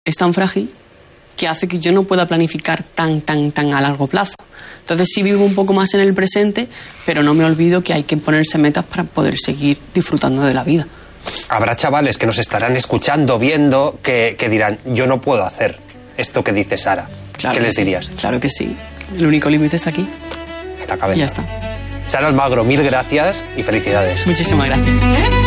es tan frágil que hace que yo no pueda planificar tan a largo plazo. Entonces sí vivo un poco más en el presente, pero no me olvido que hay que ponerse metas para poder seguir disfrutando de la vida. Habrá chavales que nos estarán escuchando, viendo, que dirán, yo no puedo hacer esto que dice Sara. Claro ¿Qué les dirías? Claro que sí. El único límite está aquí. En la cabeza. Y ya está. Sara Almagro, mil gracias y felicidades. Muchísimas gracias.